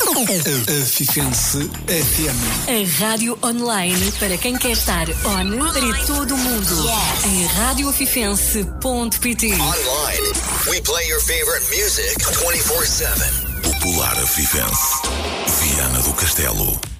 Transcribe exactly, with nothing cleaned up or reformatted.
Afifense F M. A rádio online para quem quer estar on para todo o mundo. Yes. Em rádio afifense ponto pt. Online, we play your favorite music twenty-four seven. Popular Afifense. Viana do Castelo.